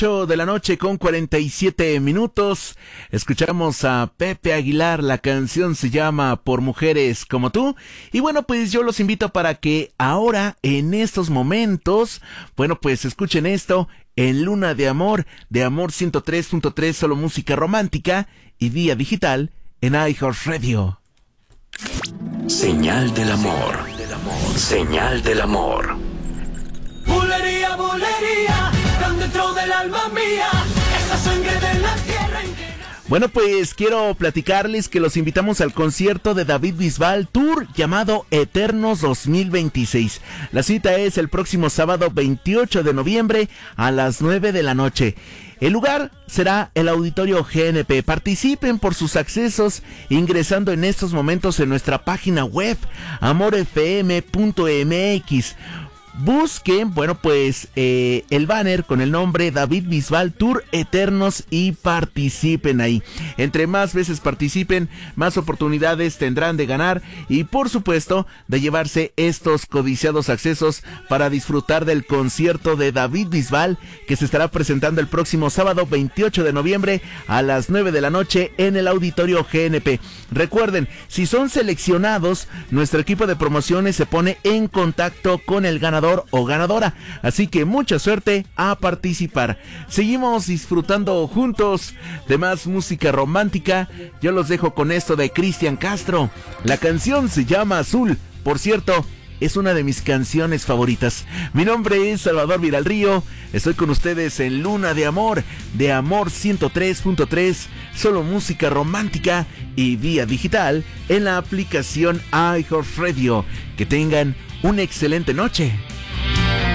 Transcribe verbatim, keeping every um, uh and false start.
ocho de la noche con cuarenta y siete minutos. Escuchamos a Pepe Aguilar, la canción se llama Por Mujeres Como Tú. Y bueno, pues yo los invito para que ahora, en estos momentos, bueno, pues escuchen esto en Luna de Amor, de Amor ciento tres punto tres, solo música romántica y vía digital en iHeartRadio. Señal del amor, señal del amor. Bulería, bulería, tan dentro del alma mía, esa sangre de la tierra en que... Bueno, pues quiero platicarles que los invitamos al concierto de David Bisbal Tour llamado Eternos dos mil veintiséis. La cita es el próximo sábado veintiocho de noviembre a las nueve de la noche. El lugar será el Auditorio G N P. Participen por sus accesos ingresando en estos momentos en nuestra página web amor f m punto m x. Busquen, bueno, pues eh, el banner con el nombre David Bisbal Tour Eternos y participen ahí. Entre más veces participen, más oportunidades tendrán de ganar y por supuesto de llevarse estos codiciados accesos para disfrutar del concierto de David Bisbal que se estará presentando el próximo sábado veintiocho de noviembre a las nueve de la noche en el Auditorio G N P. Recuerden, si son seleccionados, nuestro equipo de promociones se pone en contacto con el ganador o ganadora, así que mucha suerte a participar. Seguimos disfrutando juntos de más música romántica. Yo los dejo con esto de Cristian Castro. La canción se llama Azul. Por cierto, es una de mis canciones favoritas. Mi nombre es Salvador Viralrío. Estoy con ustedes en Luna de Amor, de Amor ciento tres punto tres, solo música romántica y vía digital en la aplicación iHeartRadio. Que tengan una excelente noche.